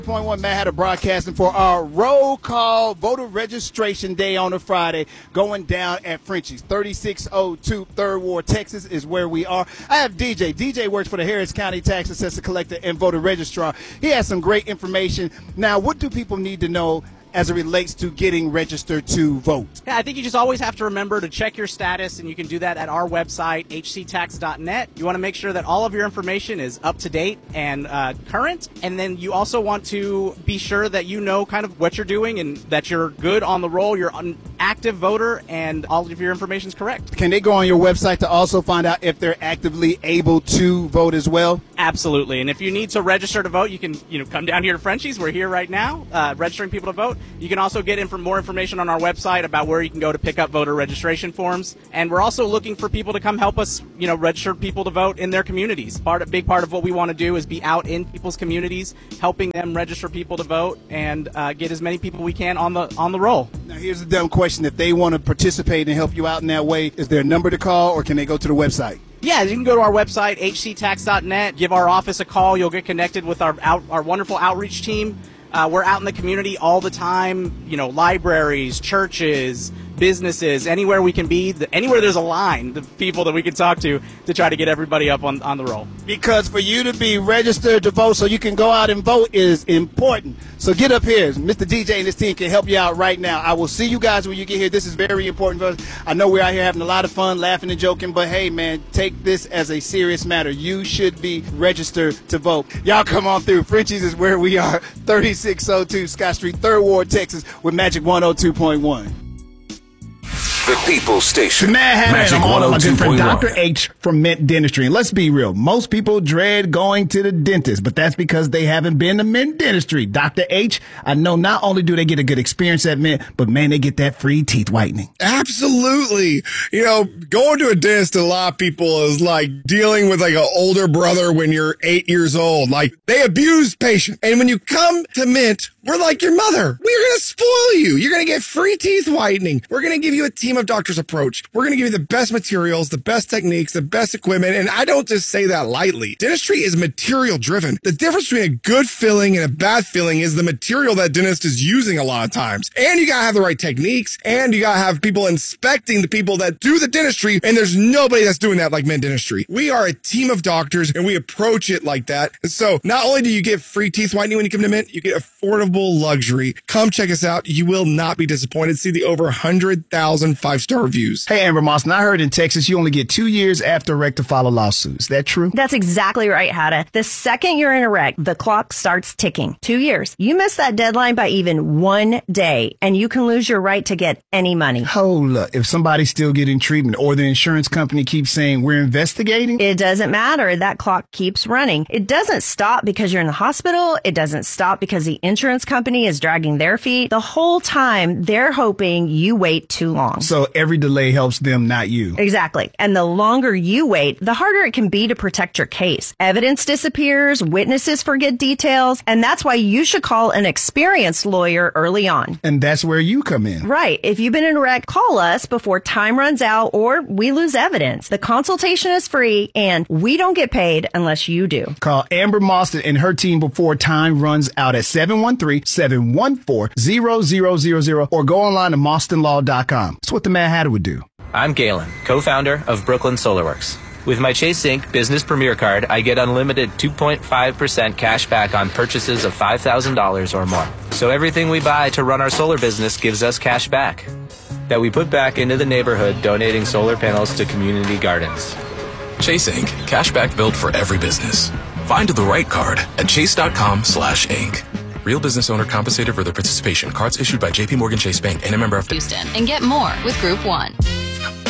One Mad Hatter broadcasting for our roll call voter registration day on a Friday, going down at Frenchie's. 3602 3rd Ward, Texas is where we are. I have DJ. DJ works for the Harris County Tax Assessor Collector and Voter Registrar. He has some great information. Now, what do people need to know as it relates to getting registered to vote? Yeah, I think you just always have to remember to check your status, and you can do that at our website, hctax.net. You want to make sure that all of your information is up to date and current, and then you also want to be sure that you know kind of what you're doing and that you're good on the roll, you're an active voter, and all of your information is correct. Can they go on your website to also find out if they're actively able to vote as well? Absolutely, and if you need to register to vote, you can come down here to Frenchie's. We're here right now registering people to vote. You can also get more information on our website about where you can go to pick up voter registration forms. And we're also looking for people to come help us, register people to vote in their communities. A big part of what we want to do is be out in people's communities, helping them register people to vote and get as many people we can on the roll. Now, here's a dumb question. If they want to participate and help you out in that way, is there a number to call, or can they go to the website? Yeah, you can go to our website, hctax.net, give our office a call. You'll get connected with our wonderful outreach team. We're out in the community all the time, libraries, churches, businesses, anywhere we can be, anywhere there's a line, the people that we can talk to try to get everybody up on the roll. Because for you to be registered to vote so you can go out and vote is important. So get up here. Mr. DJ and his team can help you out right now. I will see you guys when you get here. This is very important for us. I know we're out here having a lot of fun, laughing and joking, but hey, man, take this as a serious matter. You should be registered to vote. Y'all come on through. Frenchie's is where we are, 3602 Scott Street, 3rd Ward, Texas, with Magic 102.1. The People Station. Magic 102.1. Dr. H from Mint Dentistry. And let's be real. Most people dread going to the dentist, but that's because they haven't been to Mint Dentistry. Dr. H, I know not only do they get a good experience at Mint, but man, they get that free teeth whitening. Absolutely. Going to a dentist to a lot of people is like dealing with like an older brother when you're 8 years old. Like, they abuse patients. And when you come to Mint, we're like your mother. We're going to spoil you. You're going to get free teeth whitening. We're going to give you a team of doctors approach. We're going to give you the best materials, the best techniques, the best equipment. And I don't just say that lightly. Dentistry is material driven. The difference between a good filling and a bad filling is the material that dentist is using a lot of times. And you got to have the right techniques, and you got to have people inspecting the people that do the dentistry. And there's nobody that's doing that like Mint Dentistry. We are a team of doctors, and we approach it like that. And so not only do you get free teeth whitening when you come to Mint, you get affordable luxury. Come check us out. You will not be disappointed. See the over 100,000 5-star reviews. Hey, Amber Moss, I heard in Texas you only get 2 years after a wreck to file a lawsuit. Is that true? That's exactly right, Hatta. The second you're in a wreck, the clock starts ticking. 2 years. You miss that deadline by even 1 day, and you can lose your right to get any money. Hold up. If somebody's still getting treatment or the insurance company keeps saying we're investigating? It doesn't matter. That clock keeps running. It doesn't stop because you're in the hospital. It doesn't stop because the insurance company is dragging their feet. The whole time, they're hoping you wait too long. So every delay helps them, not you. Exactly. And the longer you wait, the harder it can be to protect your case. Evidence disappears, witnesses forget details, and that's why you should call an experienced lawyer early on. And that's where you come in. Right. If you've been in a wreck, call us before time runs out or we lose evidence. The consultation is free, and we don't get paid unless you do. Call Amber Mostyn and her team before time runs out at 713-714-0000 or go online to MostynLaw.com. That's what the Mad Hatter would do. I'm Galen, co-founder of Brooklyn SolarWorks. With my Chase Inc. Business Premier Card, I get unlimited 2.5% cash back on purchases of $5,000 or more. So everything we buy to run our solar business gives us cash back that we put back into the neighborhood, donating solar panels to community gardens. Chase Inc. Cashback built for every business. Find the right card at chase.com/Inc. Real business owner compensated for their participation. Cards issued by JPMorgan Chase Bank and a member of Houston, and get more with Group 1.